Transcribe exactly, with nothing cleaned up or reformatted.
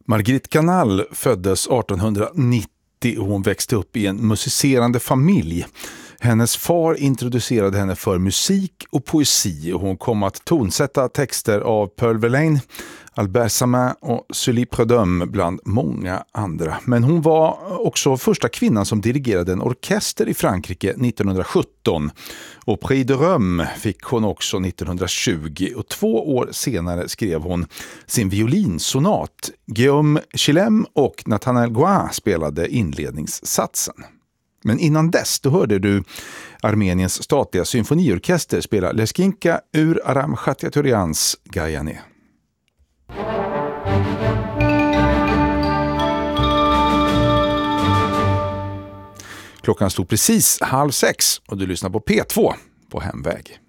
Marguerite Canal föddes artonhundranittio och hon växte upp i en musicerande familj. Hennes far introducerade henne för musik och poesi och hon kom att tonsätta texter av Paul Verlaine, Albert Samin och Sully Prudhomme bland många andra. Men hon var också första kvinnan som dirigerade en orkester i Frankrike nittonhundrasjutton. Och Prix de Rome fick hon också nittonhundratjugo och två år senare skrev hon sin violinsonat. Guillaume Chilem och Nathanael Gouin spelade inledningssatsen. Men innan dess då hörde du Armeniens statliga symfoniorkester spela Leskinka ur Aram Khatiaturians Gayane. Klockan stod precis halv sex och du lyssnar på P två på Hemväg.